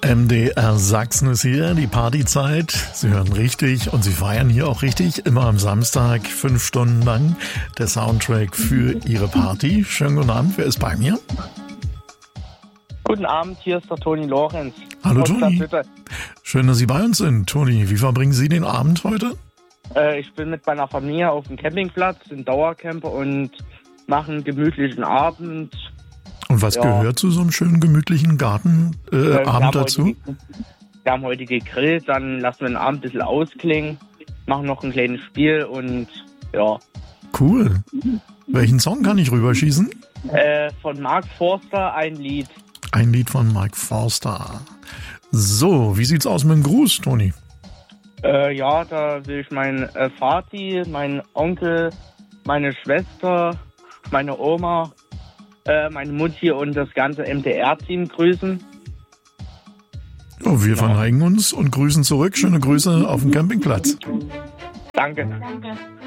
MDR Sachsen ist hier, die Partyzeit. Sie hören richtig und Sie feiern hier auch richtig. Immer am Samstag 5 Stunden lang der Soundtrack für Ihre Party. Schönen guten Abend, wer ist bei mir? Guten Abend, hier ist der Toni Lorenz. Hallo Toni. Schön, dass Sie bei uns sind. Toni, wie verbringen Sie den Abend heute? Ich bin mit meiner Familie auf dem Campingplatz, im Dauercamper und mache einen gemütlichen Abend. Und was gehört zu so einem schönen gemütlichen Gartenabend dazu? Wir haben heute gegrillt, dann lassen wir den Abend ein bisschen ausklingen, machen noch ein kleines Spiel und ja. Cool. Welchen Song kann ich rüberschießen? Von Mark Forster, ein Lied. Ein Lied von Mark Forster. So, wie sieht's aus mit dem Gruß, Toni? Ja, da will ich meinen Vati, meinen Onkel, meine Schwester, meine Oma, meine Mutti und das ganze MDR-Team grüßen. Oh, wir verneigen uns und grüßen zurück. Schöne Grüße auf dem Campingplatz. Danke. Danke.